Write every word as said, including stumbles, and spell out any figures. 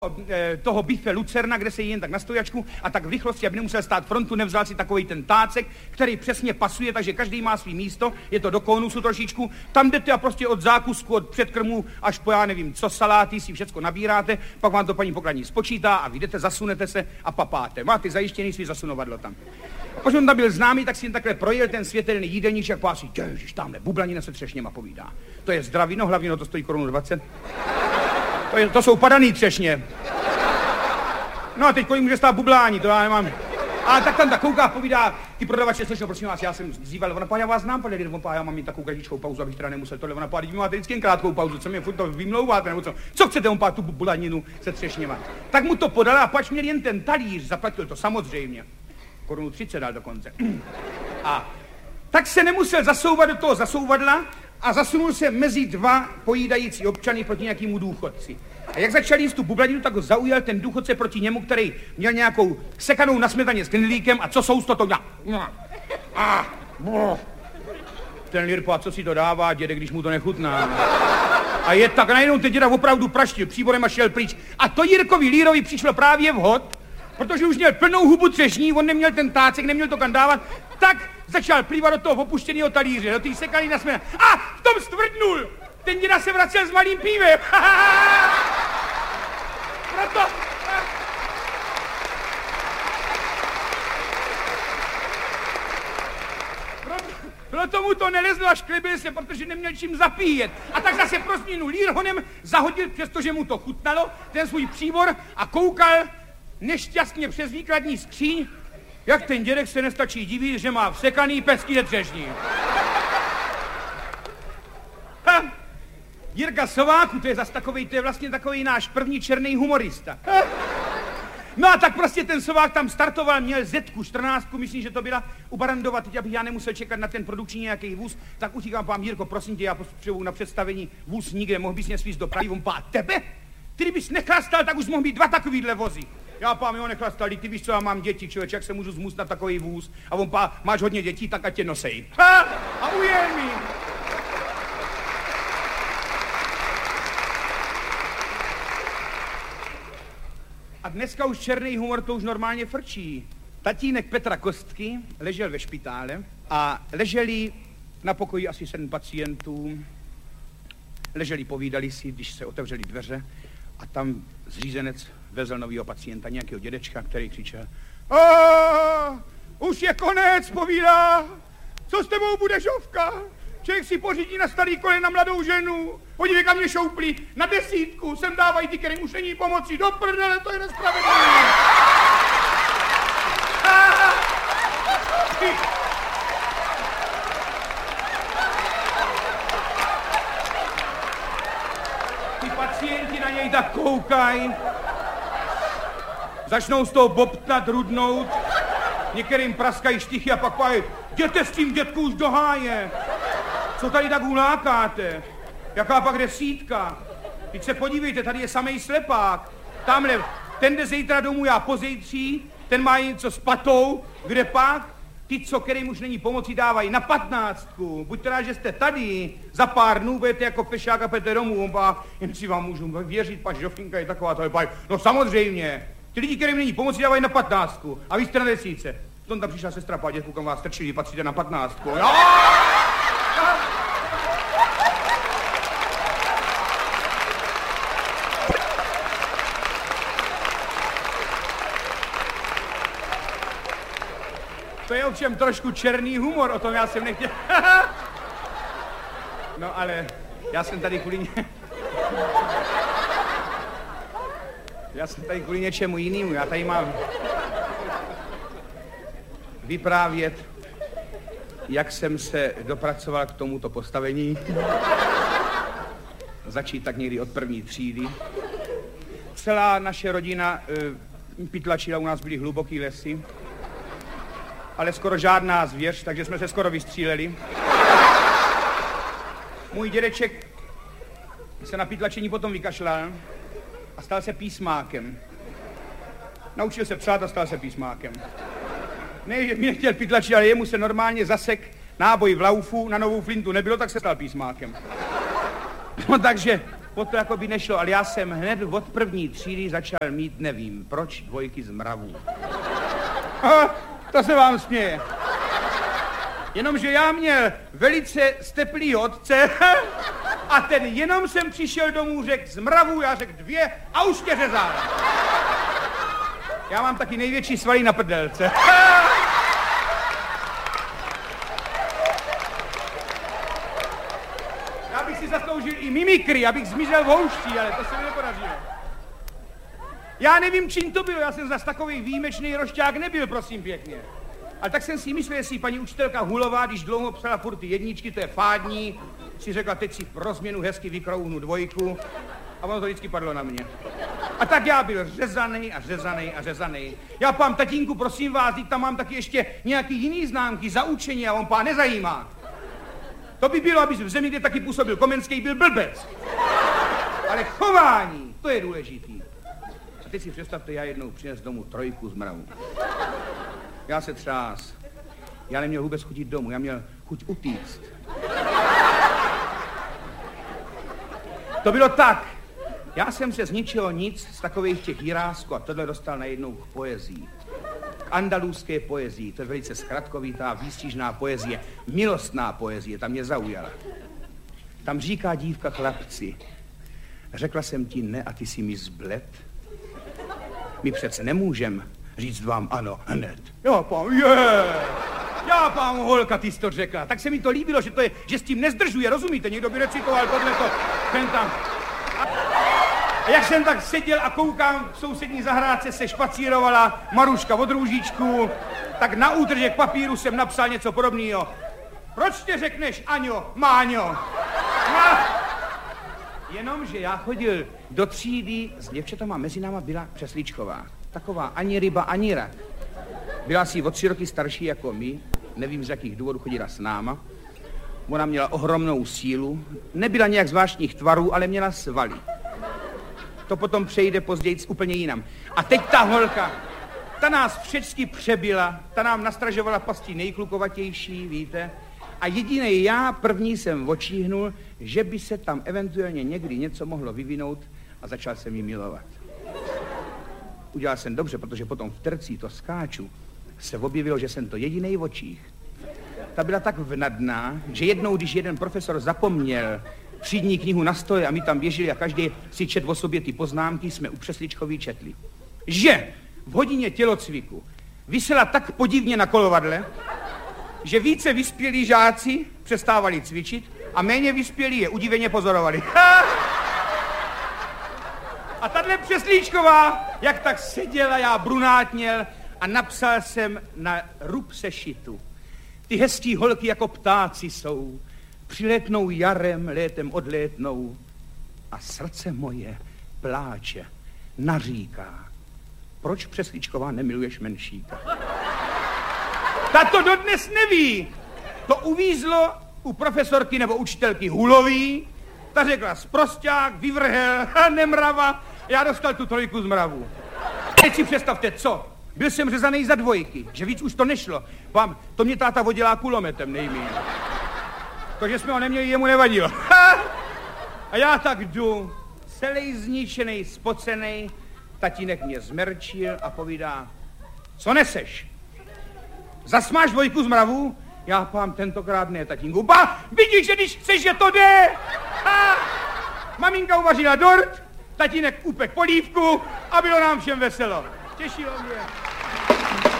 toho bife Lucerna, kde se jí jen tak na stojačku a tak v rychlosti, aby nemusel stát frontu, nevzal si takový ten tácek, který přesně pasuje, takže každý má svý místo, je to do konusu trošičku, tam jdete a prostě od zákusku, od předkrmu až po já nevím co, saláty si všecko nabíráte, pak vám to paní pokladní spočítá a vy jdete, zasunete se a papáte. Máte zajištěný svý zasunovadlo tam. A když on tam byl známý, tak si jen takhle projel ten světelný jídelníček, pásí, ježiš, tamhle bublanina se třešněma povídá. To je zdravý, no hlavně no to stojí korunu dvacet. To, je, to jsou padaný třešně. No a teď kolik může stát bublání, to já nemám. A tak tam tak kouká, povídá, ty prodavače, slyšel, prosím vás, já jsem zdíval, ona pá, já vás znám, pane, já mám mít takovou kratičkou pauzu, abych teda nemusel tohle, ona pá, vy máte vždycky jen krátkou pauzu, co mě furt to vymlouváte, nebo co, co chcete, on pá, tu bulaninu se třešněma. Tak mu to podala a pač měl jen ten talíř, zaplatil to samozřejmě. Korunu třicet dal dokonce. A tak se nemusel zasouvat do toho zasouvadla a zasunul se mezi dva pojídající občany proti nějakému důchodci. A jak začal jíst tu bublaninu, tak ho zaujal ten důchodce proti němu, který měl nějakou sekanou na smetaně s knedlíkem a co jsou to to a ten Lirpo, a co si to dává, dědek, když mu to nechutná. A je tak, najednou ten děda opravdu praštil příborem a šel pryč. A to Jirkovi Lírovi přišlo právě vhod, protože už měl plnou hubu třešní, on neměl ten tácek, neměl to kam dávat, tak začal plývat do toho opuštěného talíře, do té sekaný na smetaně. A v tom stvrdnul! Ten děda se vracel s malým pívem. Proto... Proto, proto mu to nelezlo a šklebil se, protože neměl čím zapíjet. A tak zase pro změnu Lírhonem zahodil, přestože mu to chutnalo, ten svůj příbor a koukal nešťastně přes výkladní skříň, jak ten dědek se nestačí divit, že má vsekaný pecky třešní. Ha! Jirka Sováku, to je zas takovej, to je vlastně takovej náš první černý humorista. No a tak prostě ten Sovák tam startoval, měl zetku, čtrnáctku, myslím, že to byla u Barandova, teď abych já nemusel čekat na ten produkční nějaký vůz, tak utíkám, pán Jirko, prosím tě, já potřebuji na představení vůz nikde, mohl bys mě svízt do Prahy, on pá, tebe? Ty kdybys nechlastal, tak už mohl být dva takovýhle vozy. Já pám, jo, nechlastal, ty víš co, já mám děti, člověč, jak se můžu zmůst na takový vůz? A on pá, máš hodně dětí, tak ať tě nosej. Ha! A ujel mi. A dneska už černý humor to už normálně frčí. Tatínek Petra Kostky ležel ve špitále a leželi na pokoji asi sedm pacientů. Leželi, povídali si, když se otevřely dveře a tam zřízenec vezl novýho pacienta, nějakého dědečka, který křičel: "A, už je konec, povídá, co s tebou bude, žovka? Člověk si pořídí na starý kolena mladou ženu, podívej, kam mě šouplí, na desítku, sem dávají ty, kterým už není pomocí, do prdele, to je nespravedlivé." Ty pacienti na něj tak koukají, začnou z toho bobtnat, rudnout, některým praskají štichy a pak pájí: "Jděte s tím, dětku, už do háje. Co tady tak ulákáte? Jaká pak desítka? Teď se podívejte, tady je samej slepák. Tamhle, ten jde zítra domů, já pozítří, ten má něco s patou, kde pak? Ty, co kterým už není pomoci, dávají na patnáctku. Buďte rád, že jste tady, za pár dnů budete jako pešák a půjdete domů." On pá, jen si vám můžu věřit, pač Žofinka je taková, to je pá, no samozřejmě. Ty lidi, kterým není pomoci, dávají na patnáctku. A vy jste na desítce. V tom tam přišla sestra, pá, dětku, kam vás strčili, patříte na patnáctku. Jo? To je ovšem trošku černý humor, o tom já jsem nechtěl. No ale já jsem tady kvůli ně... Já jsem tady kvůli něčemu jinému, já tady mám vyprávět, jak jsem se dopracoval k tomuto postavení. Začít tak někdy od první třídy. Celá naše rodina e, pytlačila, u nás byly hluboký lesy, ale skoro žádná zvěř, takže jsme se skoro vystříleli. Můj dědeček se na pytlačení potom vykašlal a stal se písmákem. Naučil se psát a stal se písmákem. Ne, že mi nechtěl pytlačit, ale jemu se normálně zasek náboj v laufu, na novou flintu nebylo, tak se stal písmákem. No takže o to jako by nešlo, ale já jsem hned od první třídy začal mít, nevím, proč, dvojky z mravů. Aha, to se vám směje. Jenomže já měl velice steplý otce a ten jenom jsem přišel domů, řekl z mravů, já řekl dvě a už tě řezal. Já mám taky největší svaly na prdelce. Já bych si zasloužil i mimikry, abych zmizel v houští, ale to se mi nepodařilo. Já nevím, čím to bylo, já jsem zas takový výjimečný rošťák nebyl, prosím pěkně. Ale tak jsem si myslel, jestli paní učitelka Hulová, když dlouho psala furt ty jedničky, to je fádní, si řekla, teď si pro změnu hezky vykrouhnu dvojku a ono to vždycky padlo na mě. A tak já byl řezanej a řezanej a řezanej. Já pám, tatínku, prosím vás, tam mám taky ještě nějaký jiný známky za učení a on pán nezajímá. To by bylo, aby v zemi, kde taky působil Komenský, byl blbec. Ale chování, to je důležitý. A teď si představte, já jednou přines domů trojku z mravů. Já se třás. Já neměl vůbec chutit domů, já měl chuť utíct. To bylo tak. Já jsem se z ničeho nic, z takových těch jirásků a tohle dostal najednou k poezii. K andalůzské poezii, to je velice zkratkovitá, výstižná poezie, milostná poezie, ta mě zaujala. Tam říká dívka chlapci, řekla jsem ti ne a ty si mi zbled. My přece nemůžem říct vám ano hned. Já pán, je, já pán holka, ty jsi to řekla. Tak se mi to líbilo, že, to je, že s tím nezdržuje, rozumíte? Někdo by recitoval tohleto, ten tam. A jak jsem tak seděl a koukám, v sousední zahrádce se špacírovala Maruška od růžičku, tak na útržek papíru jsem napsal něco podobného. Proč tě řekneš, Aňo, Máňo? No. Jenomže já chodil do třídy s děvčatama, mezi náma byla Přesličková. Taková ani ryba, ani rak. Byla si o tři roky starší jako my, nevím z jakých důvodů chodila s náma. Ona měla ohromnou sílu, nebyla nějak zvláštních tvarů, ale měla svaly. To potom přejde později úplně jinam. A teď ta holka, ta nás všecky přebila, ta nám nastražovala pasti nejklukovatější, víte. A jediný já první jsem očíhnul, že by se tam eventuálně někdy něco mohlo vyvinout a začal jsem ji milovat. Udělal jsem dobře, protože potom v tercí to skáču se objevilo, že jsem to jedinej v očích. Ta byla tak vnadná, že jednou, když jeden profesor zapomněl třídní knihu na stole a my tam běželi a každý si čet o sobě ty poznámky, jsme u Přesličkový četli. Že v hodině tělocviku visela tak podivně na kolovadle, že více vyspělí žáci přestávali cvičit a méně vyspělí je udiveně pozorovali. A tahle Přeslíčková, jak tak seděla, já brunátněl a napsal jsem na rub sešitu. Ty hezký holky jako ptáci jsou, přilétnou jarem, létem odlétnou a srdce moje pláče, naříká. Proč, Přeslíčková, nemiluješ Menšíka? Ta to dodnes neví. To uvízlo u profesorky nebo učitelky Hulový. Ta řekla sprosťák, vyvrhel, nemrava. Já dostal tu trojku z mravů. Teď si představte, co? Byl jsem řezaný za dvojky, že víc už to nešlo. Vám, to mě táta vodila kulometem nejmíň. To, že jsme ho neměli, jemu nevadilo. A já tak jdu, celý zničený, spocený. Tatínek mě zmerčil a povídá, co neseš? Zas máš dvojku z mravů? Já pám, tentokrát ne, tatínku. Ba, vidíš, že když chceš, že to jde? Ha! Maminka uvařila dort, tatínek upek polívku a bylo nám všem veselo. Těšilo mě.